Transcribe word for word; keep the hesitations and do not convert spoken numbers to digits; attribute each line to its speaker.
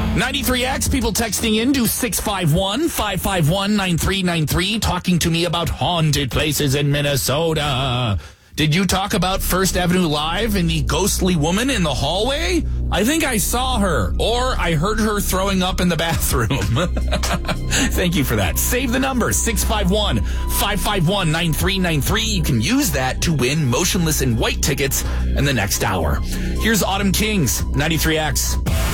Speaker 1: ninety-three X, people texting in to six five one, five five one, nine three nine three, talking to me about haunted places in Minnesota. Did you talk about First Avenue Live and the ghostly woman in the hallway? I think I saw her, or I heard her throwing up in the bathroom. Thank you for that. Save the number, six five one, five five one, nine three nine three. You can use that to win Motionless in White tickets in the next hour. Here's Autumn Kings, ninety-three X.